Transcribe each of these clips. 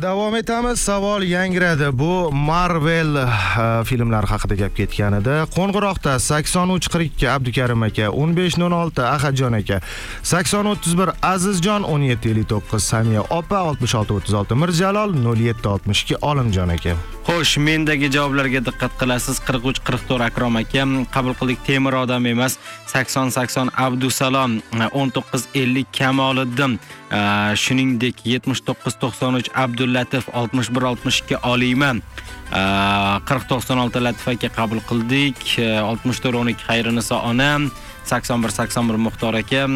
Davom etamiz. Savol yangradi. Bu Marvel filmlari haqida gap ketgan edi. Qo'ng'iroqda 8342 Abdukarim aka, 1506 Ahadjon aka, 8031 Azizjon, 1759 Samiya opa, 6636 Mirjalol, 0762 Olimjon aka. Xo'sh, mendagi javoblarga diqqat qilasiz. 43-44 Akrom aka, qabul qildik. Temir odam emas. 80-80 Abdusalom, 1950 Kamoliddin, shuningdek 79-93 Abdullatif, 61-62 Oliman, 40-96 Latif aka qabul qildik. 64-12 Xayriniso onam, 81-81 Muxtor aka,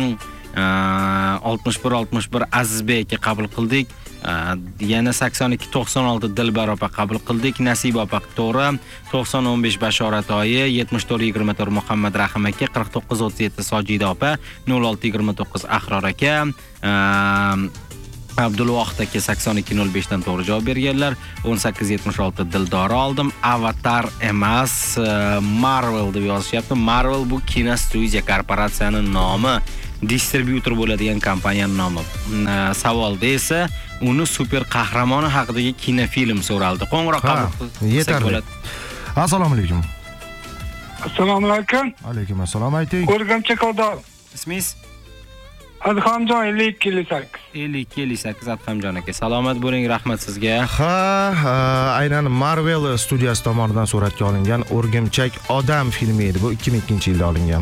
61-61 Azizbek aka qabul qildik. Yana 82-96 Dilbar opa qabul qildik. Nasiba opa to'g'ri. 90-15 Bashorat oyi, 74-24 Muhammad Rahim aka, 49-37 Sojida opa, 06-29 Ahror aka, Abdulvohid aka 82-05 dan to'g'ri javob berganlar. 18-76 Dildora oldim. Avatar emas, Marvel deb yozishyapti. Marvel bu kinostudiya korporatsiyaning nomi, distributor bo'ladigan kompaniyaning nomi. Savolda esa uni super qahramoni haqidagi kinofilm so'raldi. Qo'ng'iroq qabul yetarli. Assalomu alaykum. Assalomu alaykum. Alaykum assalom, ayting. O'rgamchak odam. Ismingiz? Adhamjon 52-58. 52-58 Adhamjon aka. Salomat bo'ling, rahmat sizga. Aynan Marvel studiyasi tomonidan suratga olingan O'rgimchak odam filmi edi. Bu 2002-yilda olingan.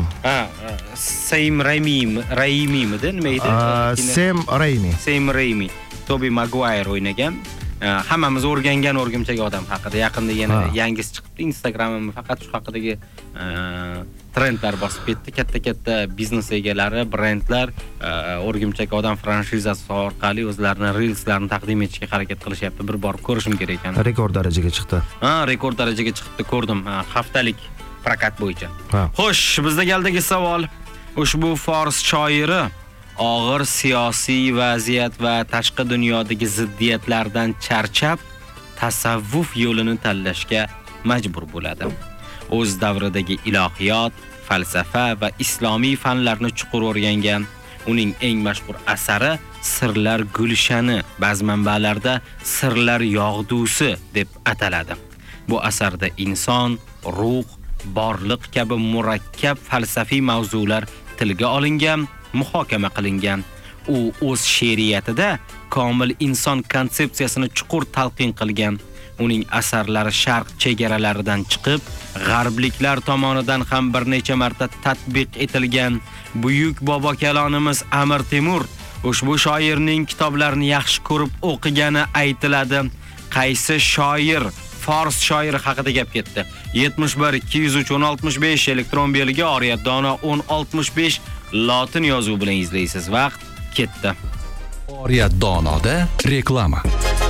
Sam Raimi-midi, nima edi? Sam Raimi. Sam Raimi. Tobey Maguire o'ynagan. Hammamiz o'rgangan O'rgimchak odam haqida yaqinda yana yangisi chiqibdi. Instagramimda faqat shu haqidagi trendlar bosib ketdi. Katta biznes egalari, brendlar O'rgimchak odam franshizasi orqali o'zlarining reelslarini taqdim etishga harakat qilishyapti. Bir bor ko'rishim kerak ekan. Rekord darajaga chiqdi. Rekord darajaga chiqdi, ko'rdim. Haftalik prokat bo'yicha. Xo'sh, bizda galdagi savol. Ushbu fors shoiri og'ir siyosiy vaziyat va tashqi dunyodagi ziddiyatlardan charchab, tasavvuf yo'lini tanlashga majbur bo'ladi. O'z davridagi ilohiyot, falsafa va islomiy fanlarni chuqur o'rgangan. Uning eng mashhur asari Sirlar Gulshani, ba'zi manbalarda Sirlar yog'dusi deb ataladi. Bu asarda inson, ruh, borliq kabi murakkab falsafiy mavzular tilga olingan, muhokama qilingan. U o'z she'riyatida komil inson konsepsiyasini chuqur talqin qilgan. Uning asarlari sharq chegaralaridan chiqib, g'arbliklar tomonidan ham bir necha marta tatbiq etilgan. Buyuk bobo kalonimiz Amir Temur ushbu shoirning kitoblarini yaxshi ko'rib o'qigani aytiladi. Qaysi shoir? Fors shoiri haqida gap ketdi. 71 203 1065 elektron belgi, Oriyat Dono 1065 lotin yozuvi bilan izlaysiz. Vaqt ketdi. Oriyat Donoda reklama.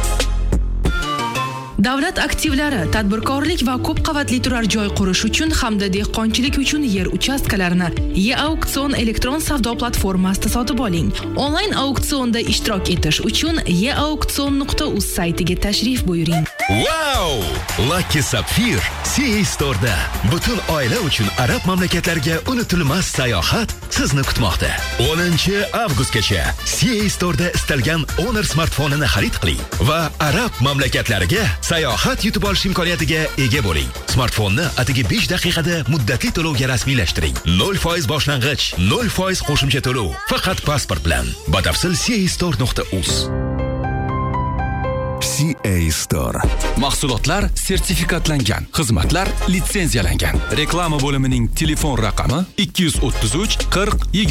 Davlat aktivlari, tadbirkorlik va ko'p qavatli turar joy qurish uchun hamda dehqonchilik uchun yer uchastkalarini E-Auksion elektron savdo platformasida sotib oling. Onlayn auksionda ishtirok etish uchun eauksion.uz saytiga tashrif buyuring. Wow! Lucky Sapphire CA Store'da butun oila uchun arab mamlakatlariga unutilmas sayohat sizni kutmoqda. 10-avgustgacha CA Store'da istalgan Honor smartfonini xarid qiling va arab mamlakatlariga sayohat yutib olish imkoniyatiga ega bo'ling. Smartfonni atigi 5 daqiqada muddatli to'lovga rasmiylashtiring. 0% boshlang'ich, 0% qo'shimcha to'lov. Faqat pasport bilan. Batafsil castore.uz. CA Store. Mahsulotlar sertifikatlangan, xizmatlar litsenziyalangan. Reklama bo'limining telefon raqami 233 40